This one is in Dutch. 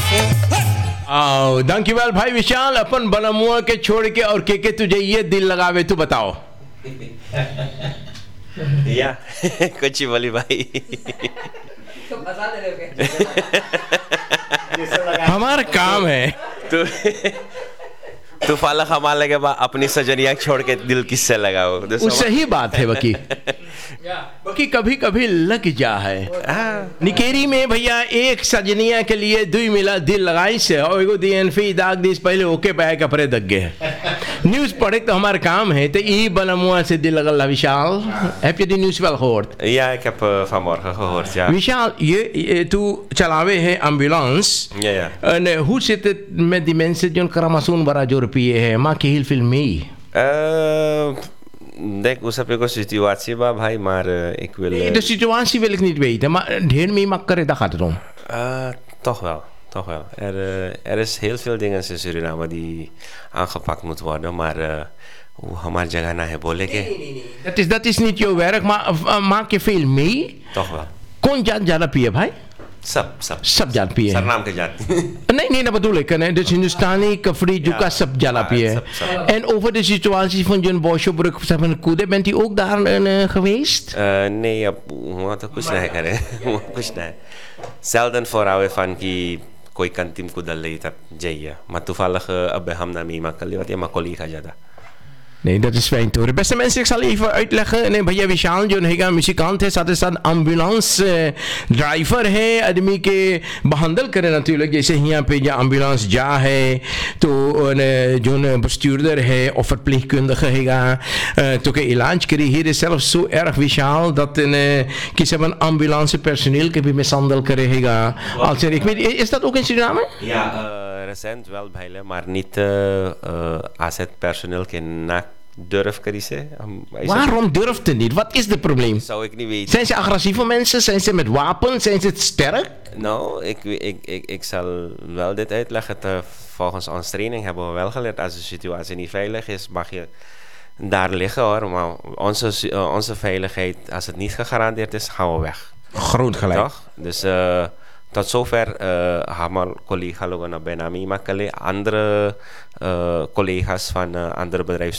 आओ dankjewel भाई विशाल अपन बलमुआ के छोड़ के और के तुझे ये दिल लगावे तू बताओ या कुछ ही बोली भाई हमारा काम है तू तू फाला कमा लगे बा अपनी सजनिया छोड़ के दिल किससे लगाओ वो सही बात है बकी बकी कभी कभी लग जा है निकेरी में भैया एक सजनिया के लिए दुई मिला दिल लगाई से और एगो दिन फी दाग दिस पहले ओके पाए कपड़े दग गए न्यूज़ पढ़े तो हमारा काम है तो ई बलमुआ से दिल लगल विशाल heb je die nieuws wel gehoord Ja, ik heb vanmorgen gehoord, ja. विशाल ये तू चलावे है ambulance Ja, ja. en hoe zit het met die mensen die Kramasun bara jo rupiye है maak je heel veel mee Denk, hoe heb ik een situatie bij भाई, maar ik wil... de situatie wil ik niet weten maar ढेर mee maak करे daar gaat het om Toch wel. Toch wel. Er is heel veel dingen in Suriname die aangepakt moeten worden, maar hoe हमारी जगह ना है बोले के dat is niet jouw werk maar maak je veel mee toch wel कौन जात ज्यादा पिए भाई सब जात पिए सरनाम के जात nee dat bedoel ik hè dus Hindustani Kafri Juka सब ज्यादा पिए en over de situatie van John Boshobrug van Kude bent u ook daar geweest nee हुआ तो कुछ नहीं करे कुछ नहीं zelden voorhouden van की कोई कंतिम कुदल ले तब जाइए maar toevallig अब हम ना मीमा कर लिया maar collega ज्यादा Nee, dat is fijn te horen. Beste mensen, ik zal even uitleggen. Nee, भैया विशाल जो है मुझिकांत है साथ साथ एम्बुलेंस ड्राइवर है आदमी के बहांदल करे natuurlijk जैसे यहाँ पे जो एम्बुलेंस जा है तो जो bestuurder है of verpleegkundige है तो के इलाज करे hier is zelfs zo erg विशाल dat किसी van ambulance personeel के भी mishandel करे हैगा als ik weet is dat ook in Suriname? Ja, recent wel bijle maar niet asset personeel के ना durf kari se. Waarom durft het niet? Wat is het probleem? Zou ik niet weten. Zijn ze agressieve mensen? Zijn ze met wapens? Zijn ze sterk? Nou, ik zal wel dit uitleggen. Volgens onze training hebben we wel geleerd, als de situatie niet veilig is, mag je daar liggen hoor. Maar onze veiligheid, als het niet gegarandeerd is, gaan we weg. Groot gelijk. Toch? Dus tot zover hamaar collega logo na Benami Makale, andere collega's van andere bedrijven